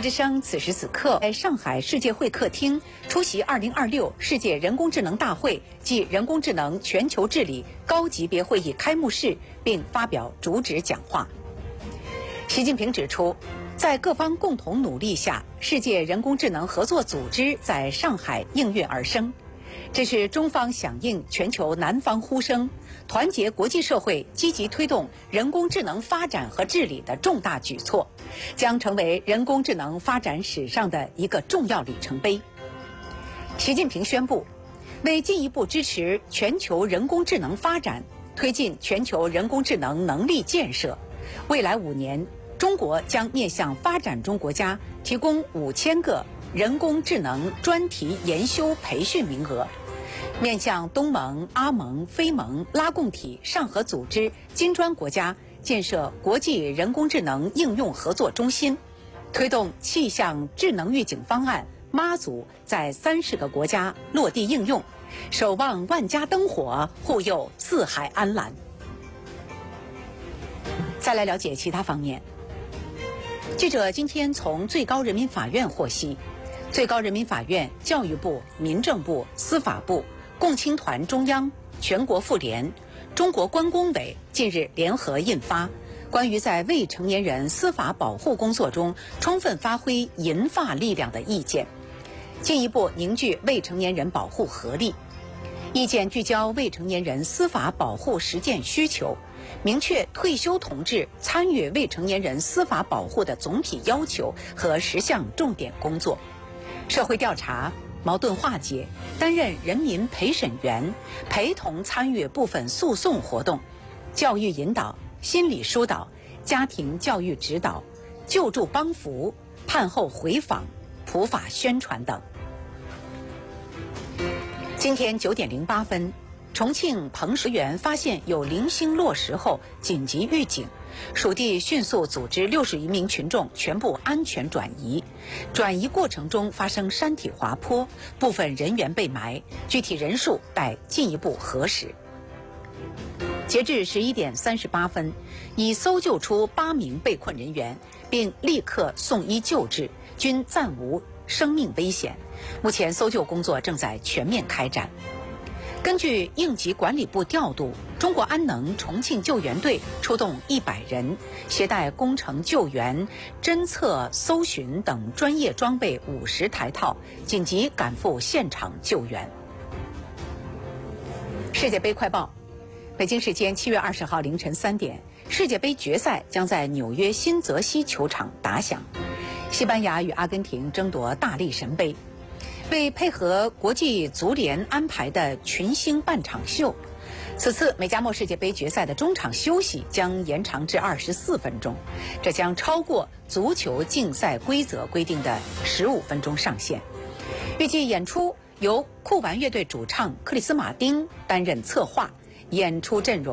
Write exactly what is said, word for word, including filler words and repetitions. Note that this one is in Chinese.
之声此时此刻在上海世界会客厅出席二零二六世界人工智能大会暨人工智能全球治理高级别会议开幕式，并发表主旨讲话。习近平指出，在各方共同努力下，世界人工智能合作组织在上海应运而生。这是中方响应全球南方呼声，团结国际社会积极推动人工智能发展和治理的重大举措，将成为人工智能发展史上的一个重要里程碑。习近平宣布，为进一步支持全球人工智能发展，推进全球人工智能能力建设，未来五年，中国将面向发展中国家提供五千个人工智能专题研修培训名额，面向东盟、阿盟、非盟、拉共体、上合组织、金砖国家建设国际人工智能应用合作中心，推动气象智能预警方案妈祖在三十个国家落地应用，守望万家灯火，护佑四海安澜。再来了解其他方面。记者今天从最高人民法院获悉，最高人民法院、教育部、民政部、司法部、共青团中央、全国妇联、中国关工委近日联合印发《关于在未成年人司法保护工作中充分发挥银发力量的意见》，进一步凝聚未成年人保护合力。意见聚焦未成年人司法保护实践需求，明确退休同志参与未成年人司法保护的总体要求和十项重点工作。社会调查、矛盾化解、担任人民陪审员、陪同参与部分诉讼活动、教育引导、心理疏导、家庭教育指导、救助帮扶、判后回访、普法宣传等。今天九点零八分，重庆彭石园发现有零星落石后紧急预警，属地迅速组织六十余名群众全部安全转移。转移过程中发生山体滑坡，部分人员被埋，具体人数待进一步核实。截至十一点三十八分，已搜救出八名被困人员，并立刻送医救治，均暂无生命危险。目前搜救工作正在全面开展。根据应急管理部调度，中国安能重庆救援队出动一百人，携带工程救援、侦测、搜寻等专业装备五十台套，紧急赶赴现场救援。世界杯快报：北京时间七月二十号凌晨三点，世界杯决赛将在纽约新泽西球场打响。西班牙与阿根廷争夺大力神杯。为配合国际足联安排的群星半场秀，此次美加墨世界杯决赛的中场休息将延长至二十四分钟，这将超过足球竞赛规则规定的十五分钟上限。预计演出由酷玩乐队主唱克里斯马丁担任策划，演出阵容